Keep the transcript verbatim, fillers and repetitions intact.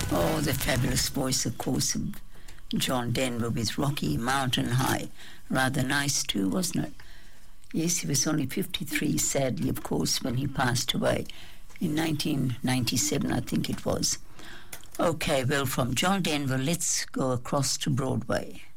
Oh, the fabulous voice, of course, of John Denver with Rocky Mountain High. Rather nice too, wasn't it? Yes, he was only fifty-three, sadly, of course, when he passed away in nineteen ninety-seven, I think it was. Okay, well, from John Denver, let's go across to Broadway.